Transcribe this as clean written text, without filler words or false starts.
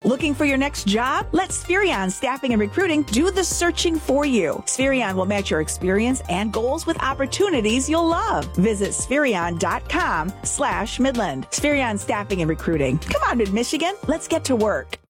Looking for your next job? Let Spherion Staffing and Recruiting do the searching for you. Spherion will match your experience and goals with opportunities you'll love. Visit Spherion.com/Midland. Spherion Staffing and Recruiting. Come on, Mid-Michigan. Let's get to work.